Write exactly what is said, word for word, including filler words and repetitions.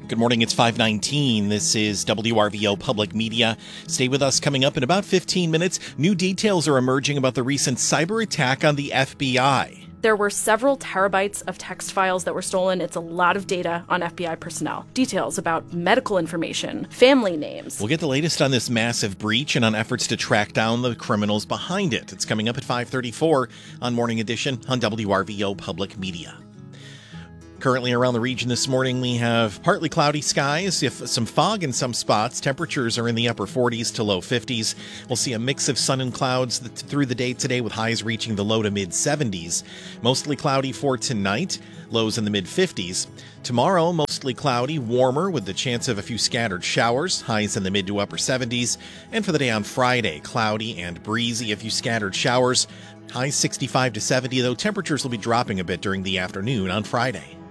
Good morning, it's five nineteen. This is W R V O Public Media. Stay with us. Coming up in about fifteen minutes. New details are emerging about the recent cyber attack on the F B I. There were several terabytes of text files that were stolen. It's a lot of data on F B I personnel. Details about medical information, family names. We'll get the latest on this massive breach and on efforts to track down the criminals behind it. It's coming up at five thirty-four on Morning Edition on W R V O Public Media. Currently around the region this morning, we have partly cloudy skies, if some fog in some spots. Temperatures are in the upper forties to low fifties. We'll see a mix of sun and clouds through the day today, with highs reaching the low to mid seventies. Mostly cloudy for tonight, lows in the mid fifties. Tomorrow, mostly cloudy, warmer with the chance of a few scattered showers, highs in the mid to upper seventies. And for the day on Friday, cloudy and breezy, a few scattered showers, highs sixty-five to seventy, though temperatures will be dropping a bit during the afternoon on Friday.